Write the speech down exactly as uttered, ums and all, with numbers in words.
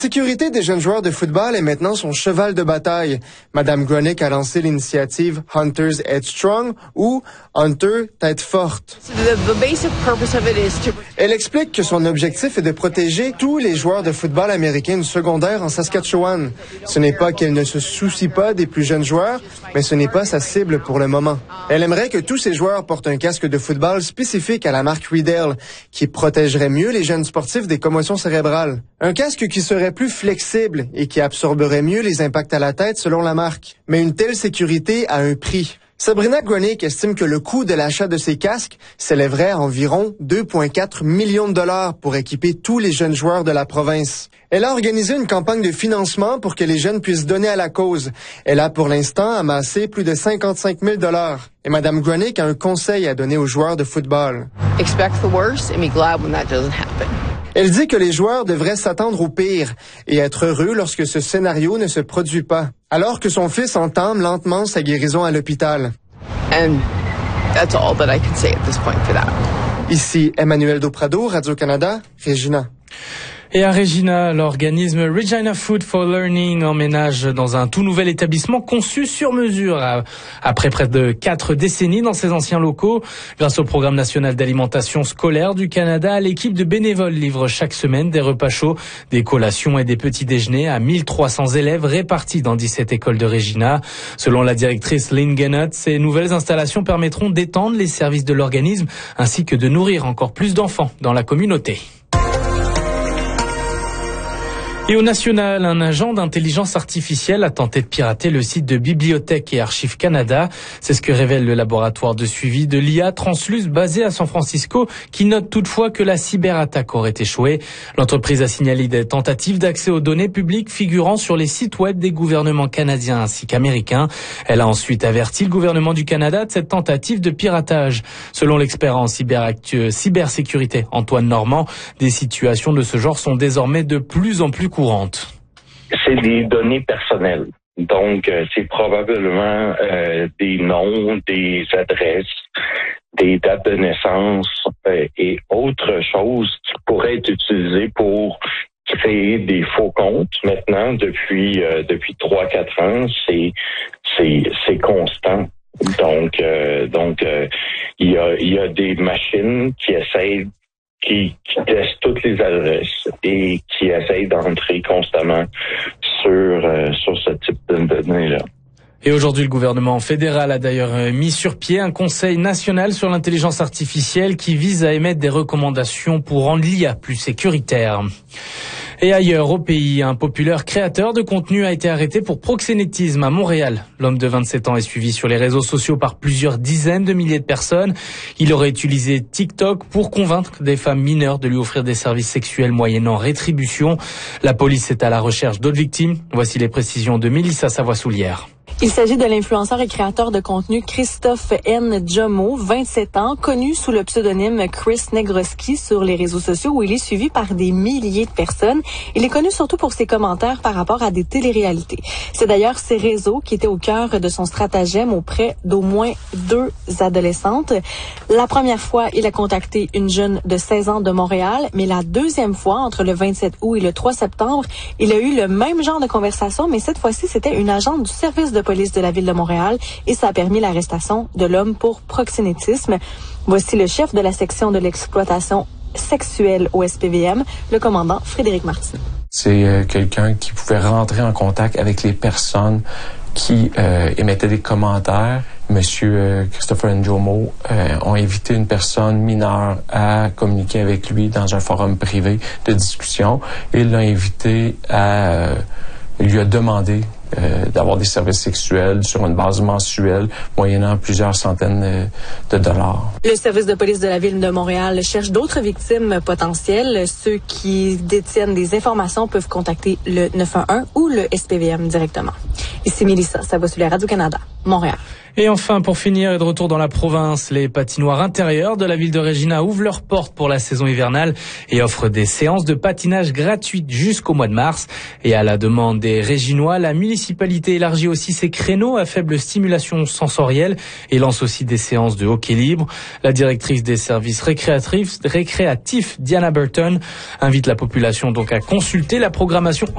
La sécurité des jeunes joueurs de football est maintenant son cheval de bataille. Madame Gronick a lancé l'initiative Hunters Headstrong ou Hunter Tête Forte. Elle explique que son objectif est de protéger tous les joueurs de football américains du secondaire en Saskatchewan. Ce n'est pas qu'elle ne se soucie pas des plus jeunes joueurs, mais ce n'est pas sa cible pour le moment. Elle aimerait que tous ces joueurs portent un casque de football spécifique à la marque Riddell, qui protégerait mieux les jeunes sportifs des commotions cérébrales. Un casque qui serait plus flexible et qui absorberait mieux les impacts à la tête selon la marque. Mais une telle sécurité a un prix. Sabrina Gronick estime que le coût de l'achat de ces casques s'élèverait à environ deux virgule quatre millions de dollars pour équiper tous les jeunes joueurs de la province. Elle a organisé une campagne de financement pour que les jeunes puissent donner à la cause. Elle a pour l'instant amassé plus de cinquante-cinq mille dollars. Et Mme Gronick a un conseil à donner aux joueurs de football. Expect the worst and be glad when that doesn't happen. Elle dit que les joueurs devraient s'attendre au pire et être heureux lorsque ce scénario ne se produit pas, alors que son fils entame lentement sa guérison à l'hôpital. And that's all that I can say at this point for that. Ici Emmanuel Doprado, Radio-Canada, Regina. Et à Regina, l'organisme Regina Food for Learning emménage dans un tout nouvel établissement conçu sur mesure. Après près de quatre décennies dans ses anciens locaux, grâce au programme national d'alimentation scolaire du Canada, l'équipe de bénévoles livre chaque semaine des repas chauds, des collations et des petits déjeuners à mille trois cents élèves répartis dans dix-sept écoles de Regina. Selon la directrice Lynn Gennett, ces nouvelles installations permettront d'étendre les services de l'organisme ainsi que de nourrir encore plus d'enfants dans la communauté. Et au national, un agent d'intelligence artificielle a tenté de pirater le site de Bibliothèque et Archives Canada. C'est ce que révèle le laboratoire de suivi de l'I A Translus basé à San Francisco, qui note toutefois que la cyberattaque aurait échoué. L'entreprise a signalé des tentatives d'accès aux données publiques figurant sur les sites web des gouvernements canadiens ainsi qu'américains. Elle a ensuite averti le gouvernement du Canada de cette tentative de piratage. Selon l'expert en cyberactu- cybersécurité Antoine Normand, des situations de ce genre sont désormais de plus en plus courantes. C'est des données personnelles. Donc, euh, c'est probablement euh, des noms, des adresses, des dates de naissance euh, et autres choses qui pourraient être utilisées pour créer des faux comptes. Maintenant, depuis euh, depuis trois quatre ans, c'est c'est c'est constant. Donc euh, donc euh, il y a il y a des machines qui essayent Qui, qui testent toutes les adresses et qui essayent d'entrer constamment sur euh, sur ce type de données-là. Et aujourd'hui, le gouvernement fédéral a d'ailleurs mis sur pied un conseil national sur l'intelligence artificielle qui vise à émettre des recommandations pour rendre l'I A plus sécuritaire. Et ailleurs, au pays, un populaire créateur de contenu a été arrêté pour proxénétisme à Montréal. L'homme de vingt-sept ans est suivi sur les réseaux sociaux par plusieurs dizaines de milliers de personnes. Il aurait utilisé TikTok pour convaincre des femmes mineures de lui offrir des services sexuels moyennant rétribution. La police est à la recherche d'autres victimes. Voici les précisions de Mélissa Savoie-Soulière. Il s'agit de l'influenceur et créateur de contenu Christophe N. Jomo, vingt-sept ans, connu sous le pseudonyme Chris Negroski sur les réseaux sociaux où il est suivi par des milliers de personnes. Il est connu surtout pour ses commentaires par rapport à des téléréalités. C'est d'ailleurs ces réseaux qui étaient au cœur de son stratagème auprès d'au moins deux adolescentes. La première fois, il a contacté une jeune de seize ans de Montréal, mais la deuxième fois, entre le vingt-sept août et le trois septembre, il a eu le même genre de conversation, mais cette fois-ci, c'était une agente du service de police de la ville de Montréal et ça a permis l'arrestation de l'homme pour proxénétisme. Voici le chef de la section de l'exploitation sexuelle au S P V M, le commandant Frédéric Martineau. C'est euh, quelqu'un qui pouvait rentrer en contact avec les personnes qui euh, émettaient des commentaires. Monsieur euh, Christopher Njomo euh, ont invité une personne mineure à communiquer avec lui dans un forum privé de discussion. Il l'a invité à... Euh, il lui a demandé Euh, d'avoir des services sexuels sur une base mensuelle, moyennant plusieurs centaines euh, de dollars. Le service de police de la ville de Montréal cherche d'autres victimes potentielles. Ceux qui détiennent des informations peuvent contacter le neuf un un ou le S P V M directement. Ici Mélissa, ça va sur la Radio-Canada, Montréal. Et enfin, pour finir, et de retour dans la province, les patinoires intérieures de la ville de Regina ouvrent leurs portes pour la saison hivernale et offrent des séances de patinage gratuites jusqu'au mois de mars. Et à la demande des Réginois, la municipalité élargit aussi ses créneaux à faible stimulation sensorielle et lance aussi des séances de hockey libre. La directrice des services récréatifs, récréatifs Diana Burton, invite la population donc à consulter la programmation